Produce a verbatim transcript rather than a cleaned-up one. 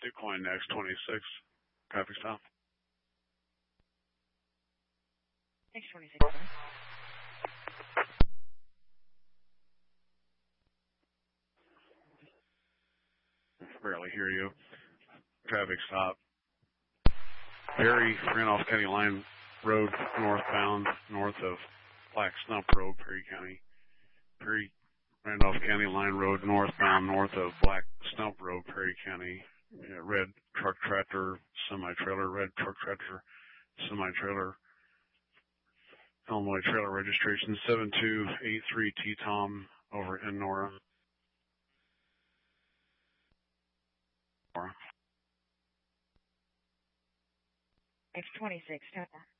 Decline X twenty-six. Traffic stop. X twenty-six. Barely hear you. Traffic stop. Perry, Randolph County Line Road, northbound, north of Black Stump Road, Perry County. Perry, Randolph County Line Road, northbound, north of Black Stump Road, Perry County. Yeah, red truck tractor, semi-trailer, red truck tractor, semi-trailer. Illinois trailer registration seven two eight three T Tom over in Nora. X twenty-six, Tower.